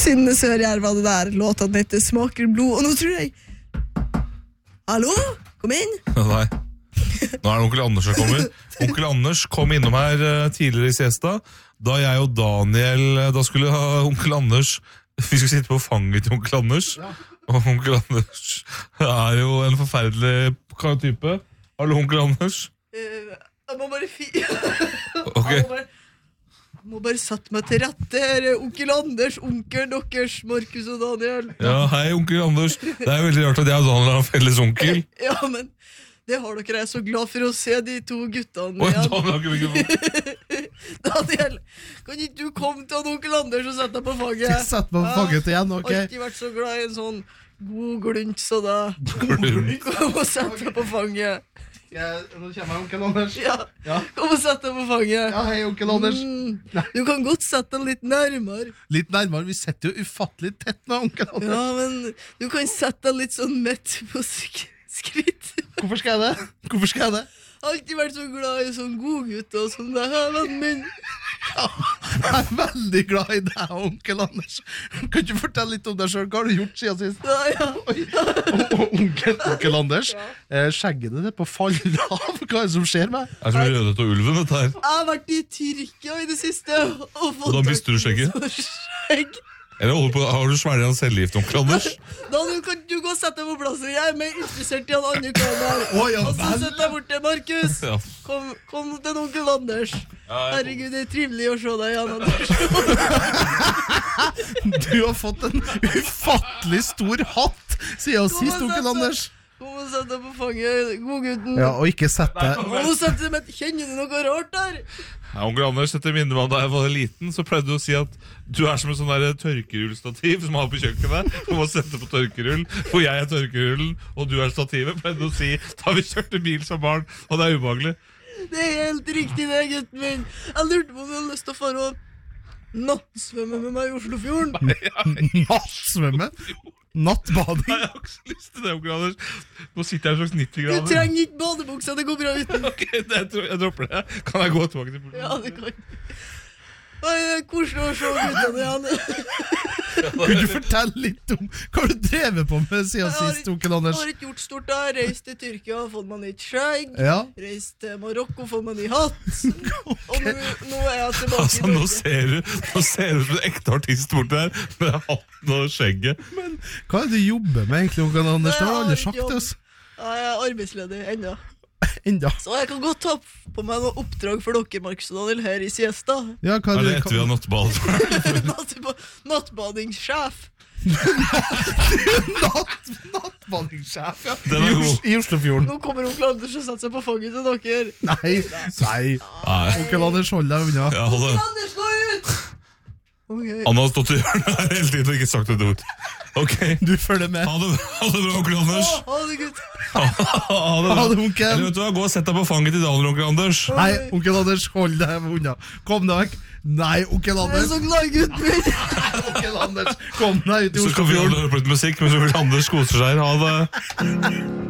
Synne Sørgjerd var det der. Låta heter Smaker blod. Og nå tror jeg Hallo? Kom inn. Nei. Nå er det onkel Anders som kommer. Onkel Anders kom innom her tidligere i siesta. Da jeg og Daniel da skulle ha onkel Anders. Vi skulle sitte på fanget til onkel Anders. Og onkel Anders er jo en forferdelig type. Hallo, onkel Anders. Jeg må bare Ok. Jeg må bare sette meg til rette her. Onkel Anders, onkel deres, Markus og Daniel. Ja, hei onkel Anders. Det er jo veldig rart at jeg og Daniel har en felles onkel. Ja, men det har dere. Jeg er så glad for å se de to guttene Oi, igjen. Daniel har ikke mikrofon. Daniel, kan ikke du komme til onkel Anders og sette deg på fanget? Sett meg på fanget igjen, ok? Jeg har alltid vært så glad i en sånn god glunt så da. Glunt. Kom og sett deg på fanget. Nå kommer onkel Anders. Ja, kom og sett deg på fanget. Ja, hei onkel Anders. Du kan godt sette deg litt nærmere. Litt nærmere, vi setter jo ufattelig tett med onkel Anders. Ja, men du kan sette deg litt sånn midt på skritt. Hvorfor skal jeg det? Hvorfor skal jeg det? Jeg har alltid vært så glad i sånn godgutter som deg, vennen min. Ja, jeg er veldig glad i deg, onkel Anders. Kan du fortelle litt om deg selv? Hva har du gjort siden sist? Ja. Onkel Anders, skjegget ditt er på fall av. Hva er det som skjer med? Det er som Rødhette og ulven, dette her. Jeg har vært i Tyrkia i det siste. Og da mister du skjegget? Skjegg. Eller har du svelget en cellegift, onkel Anders? Daniel, kan du gå og sette deg på plassen? Jeg er mer interessert i han andre karen der. Ja, og så sett deg bort til Markus. Ja. Kom til onkel Anders. Herregud, det er trivelig å se deg igjen, Anders. Du har fått en ufattelig stor hatt siden sist, onkel Anders. Kom og sett deg på fanget, godgutten. Ja, og ikke sett deg. Kjenner du noe rart der? Ja, onkel Anders, etter minnet meg da jeg var liten, så pleide du å si at du er som en sånn der tørkerullstativ som man har på kjøkkenet. Du må sette på tørkerull, for jeg er tørkerullen, og du er stativet. Pleide du å si da vi kjørte bil som barn, og det er ubehagelig. Det er helt riktig det, gutten min. Jeg lurte på om du hadde lyst til å fare og nattsvømme med meg i Oslofjorden. Nattsvømme? Nattbading? Nei, jeg har ikke så lyst til det, onkel Anders. Nå sitter jeg i en slags 90 grader. Du trenger ikke badebuksa, det går bra uten. Ok, jeg dropper det. Kan jeg gå tilbake til bordet? Ja, det kan. Det er koselig å se guttene igjen. Kan du fortelle litt om hva du drevet på med siden sist, onkel Anders? Jeg har ikke gjort stort da. Reist til Tyrkia, fått meg nytt skjegg. Ja. Reist til Marokko, fått meg ny hatt. Og nå er jeg tilbake Altså, i Norge. nå ser du som en ekte artist borte her, med hatten og skjegget. Men hva er det du jobber med egentlig, onkel Anders? Det har aldri sagt til oss. Ja, jeg er arbeidsledig enda. Enda. Så jeg kan godt ta på meg noe oppdrag for dere, Markus og Daniel, her i siesta. Ja, hva Er det etter vi har nattbad? Nattbadingssjef. Nattbadingssjef, ja. Den er god. I Oslofjorden. Nå kommer onkel Anders og setter seg på fanget til dere. Nei. Onkel Anders, hold deg unna. Ja, hold det. Anders, gå ut! Okay. Han har stått i hjørnet her hele tiden og ikke sagt et ord. Ok, Du følger med. ha det bra, onkel Anders. Ha det, gutt. Ha det bra. Ha det, onkel. Eller vet du hva, gå og sett deg på fanget til Daniel, onkel Anders. Nei, onkel Anders, hold deg unna. Kom deg vekk. Nei, onkel Jeg er Anders. så glad i gutten min. Onkel Anders, kom deg ut i Så skal vi Oslofjorden. høre på litt musikk, mens onkel Anders koser seg. Ha det.